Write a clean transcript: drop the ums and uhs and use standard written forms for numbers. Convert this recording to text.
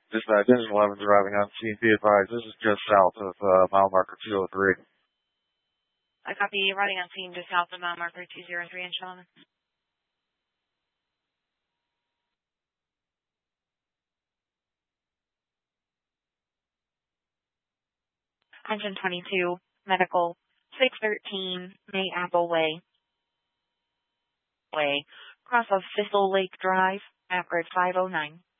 Dispatch Engine 11 driving on scene. Be advised, this is just south of mile marker 203. I copy, riding on scene just south of mile marker 203 in Shaman. Engine 22, medical, 613 May Apple Way. Cross of Thistle Lake Drive, at grid 509.